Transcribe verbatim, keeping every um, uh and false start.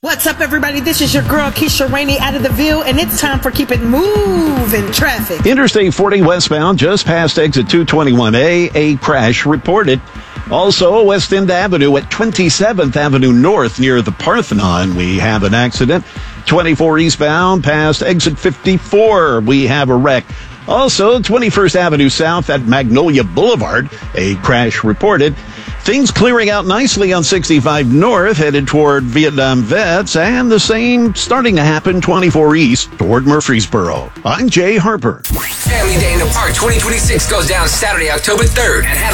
What's up, everybody? This is your girl, Keisha Rainey, out of the Ville, and it's time for Keep It Moving Traffic. Interstate forty westbound, just past exit two twenty-one A, a crash reported. Also, West End Avenue at twenty-seventh Avenue North near the Parthenon, we have an accident. twenty-four eastbound past exit fifty-four, we have a wreck. Also, twenty-first Avenue South at Magnolia Boulevard, a crash reported. Things clearing out nicely on sixty-five North, headed toward Vietnam Vets, and the same starting to happen twenty-four East toward Murfreesboro. I'm Jay Harper. Family Day in the Park twenty twenty-six goes down Saturday, October third at